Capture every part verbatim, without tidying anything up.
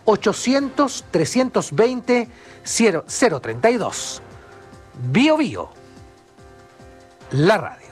ochocientos, trescientos veinte, cero cero treinta y dos. Bio Bio, la radio.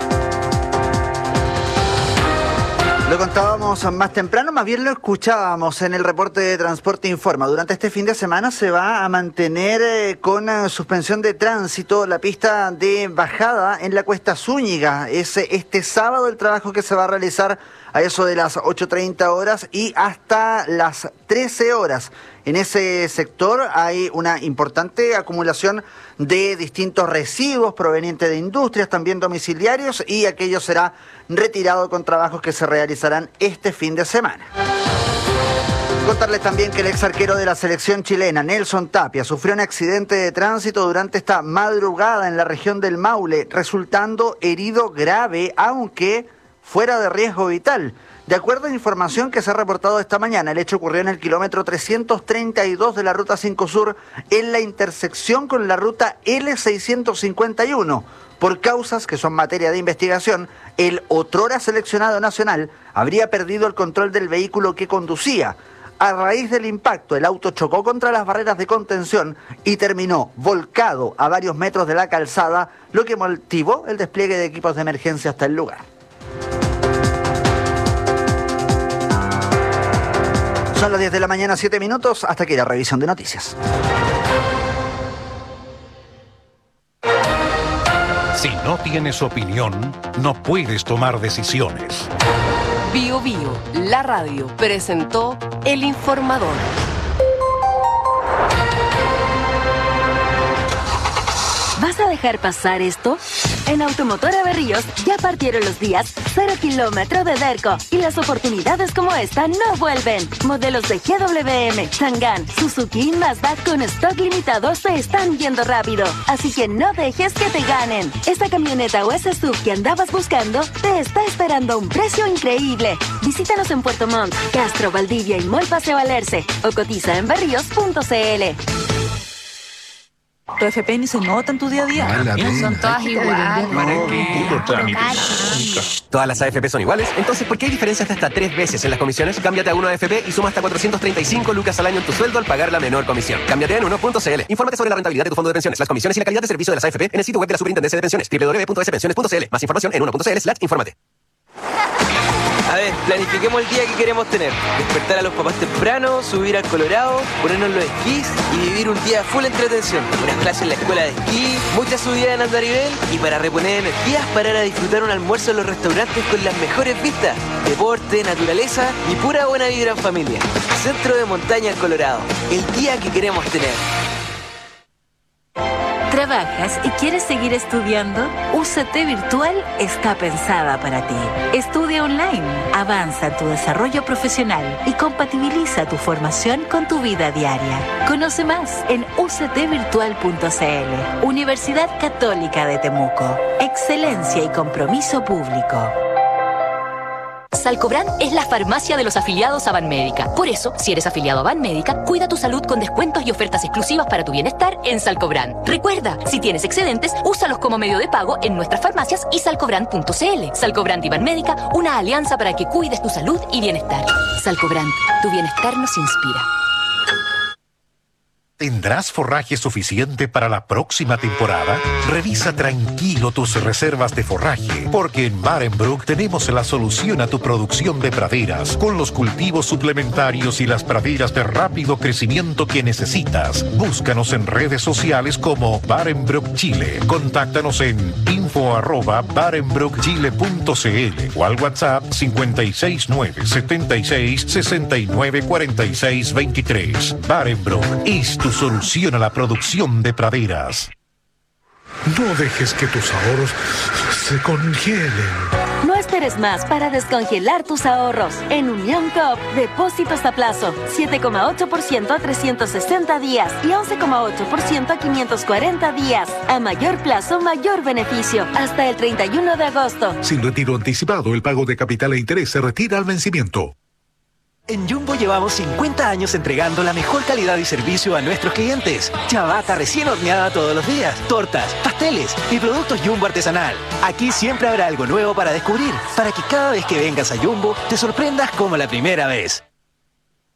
Lo contábamos más temprano, más bien lo escuchábamos en el reporte de Transporte Informa. Durante este fin de semana se va a mantener eh, con eh, suspensión de tránsito la pista de bajada en la Cuesta Zúñiga. Es eh, este sábado el trabajo que se va a realizar a eso de las ocho treinta horas y hasta las trece horas. En ese sector hay una importante acumulación de distintos residuos provenientes de industrias, también domiciliarios, y aquello será retirado con trabajos que se realizarán este fin de semana. Contarles también que el ex arquero de la selección chilena, Nelson Tapia, sufrió un accidente de tránsito durante esta madrugada en la región del Maule, resultando herido grave, aunque fuera de riesgo vital. De acuerdo a información que se ha reportado esta mañana, el hecho ocurrió en el kilómetro trescientos treinta y dos de la Ruta cinco Sur, en la intersección con la Ruta L seiscientos cincuenta y uno. Por causas que son materia de investigación, el otrora seleccionado nacional habría perdido el control del vehículo que conducía. A raíz del impacto, el auto chocó contra las barreras de contención y terminó volcado a varios metros de la calzada, lo que motivó el despliegue de equipos de emergencia hasta el lugar. Son las diez de la mañana, siete minutos, hasta aquí la revisión de noticias. Si no tienes opinión, no puedes tomar decisiones. Bio Bio, la radio, presentó El Informador. ¿Vas a dejar pasar esto? En Automotora Berríos ya partieron los días cero kilómetro de Derco y las oportunidades como esta no vuelven. Modelos de G W M, Chang'an, Suzuki y Mazda con stock limitado se están yendo rápido. Así que no dejes que te ganen. Esta camioneta o ese S U V que andabas buscando te está esperando a un precio increíble. Visítanos en Puerto Montt, Castro, Valdivia y Mall Paseo Alerce o cotiza en berríos punto c l. Tu F P ni se nota en tu día a día. Son todas iguales. ¿Para qué? Todas las A F P son iguales. Entonces, ¿por qué hay diferencias de hasta tres veces en las comisiones? Cámbiate a uno A F P y suma hasta cuatrocientos treinta y cinco lucas al año en tu sueldo al pagar la menor comisión. Cámbiate en uno punto c l. Infórmate sobre la rentabilidad de tu fondo de pensiones, las comisiones y la calidad de servicio de las A F P en el sitio web de la Superintendencia de Pensiones, doble u doble u doble u punto s pensiones punto c l. Más información en uno punto c l slash infórmate. A ver, planifiquemos el día que queremos tener. Despertar a los papás temprano, subir al Colorado, ponernos los esquís y vivir un día full entretención. Unas clases en la escuela de esquí, muchas subidas en andarivel y para reponer energías, parar a disfrutar un almuerzo en los restaurantes con las mejores vistas. Deporte, naturaleza y pura buena vibra en familia. Centro de Montaña en Colorado. El día que queremos tener. ¿Trabajas y quieres seguir estudiando? U C T Virtual está pensada para ti. Estudia online, avanza en tu desarrollo profesional y compatibiliza tu formación con tu vida diaria. Conoce más en u c t virtual punto c l. Universidad Católica de Temuco. Excelencia y compromiso público. Salcobran es la farmacia de los afiliados a Banmédica. Por eso, si eres afiliado a Banmédica, cuida tu salud con descuentos y ofertas exclusivas para tu bienestar en Salcobran. Recuerda, si tienes excedentes, úsalos como medio de pago en nuestras farmacias y salcobran punto c l. Salcobran y Banmédica, una alianza para que cuides tu salud y bienestar. Salcobran, tu bienestar nos inspira. ¿Tendrás forraje suficiente para la próxima temporada? Revisa tranquilo tus reservas de forraje, porque en Barenbrook tenemos la solución a tu producción de praderas, con los cultivos suplementarios y las praderas de rápido crecimiento que necesitas. Búscanos en redes sociales como Barenbrook Chile. Contáctanos en info arroba barenbrook chile punto c l o al WhatsApp cinco seis nueve, siete seis, seis nueve, cuatro seis dos tres. Barenbrook es tu solución a la producción de praderas. No dejes que tus ahorros se congelen. No esperes más para descongelar tus ahorros. En Unión Coop, depósitos a plazo, siete coma ocho por ciento a trescientos sesenta días y once coma ocho por ciento a quinientos cuarenta días. A mayor plazo, mayor beneficio. Hasta el treinta y uno de agosto. Sin retiro anticipado, el pago de capital e interés se retira al vencimiento. En Jumbo llevamos cincuenta años entregando la mejor calidad y servicio a nuestros clientes. Ciabatta recién horneada todos los días, tortas, pasteles y productos Jumbo artesanal. Aquí siempre habrá algo nuevo para descubrir, para que cada vez que vengas a Jumbo te sorprendas como la primera vez.